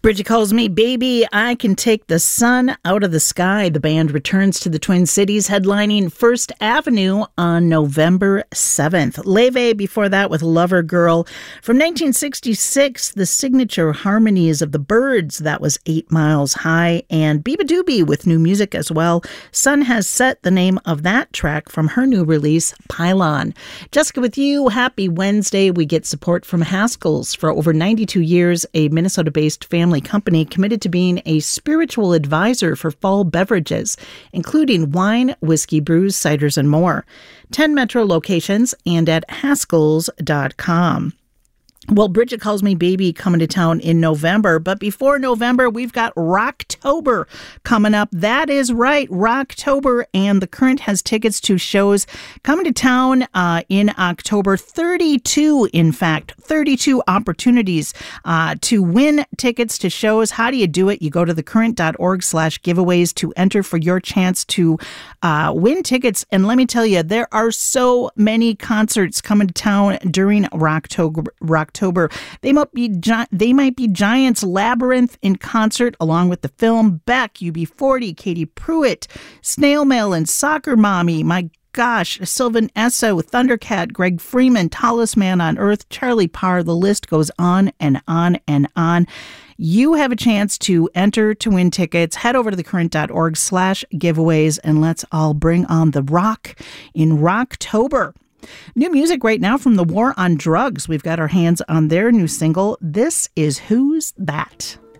Bridget calls me baby. I can take the sun out of the sky. The band returns to the Twin Cities, headlining First Avenue on November 7th. Leve before that with Lover Girl. From 1966, the signature harmonies of the Byrds. That was 8 Miles High. And Biba Doobie with new music as well. Sun Has Set, the name of that track from her new release, Pylon. Jessica with you. Happy Wednesday. We get support from Haskell's. For over 92 years, a Minnesota-based family company committed to being a spiritual advisor for fall beverages, including wine, whiskey, brews, ciders, and more. 10 Metro locations and at Haskells.com. Well, Bridget calls me baby coming to town in November. But before November, we've got Rocktober coming up. That is right, Rocktober. And The Current has tickets to shows coming to town in October. 32, in fact, 32 opportunities to win tickets to shows. How do you do it? You go to thecurrent.org/giveaways to enter for your chance to win tickets. And let me tell you, there are so many concerts coming to town during Rocktober. They might be Giants, Labyrinth in concert, along with the film, Beck, UB40, Katie Pruitt, Snail Mail, and Soccer Mommy. My gosh, Sylvan Esso, Thundercat, Greg Freeman, Tallest Man on Earth, Charlie Parr. The list goes on and on and on. You have a chance to enter to win tickets. Head over to thecurrent.org/giveaways and let's all bring on the rock in Rocktober. New music right now from The War on Drugs. We've got our hands on their new single. This is Who's That?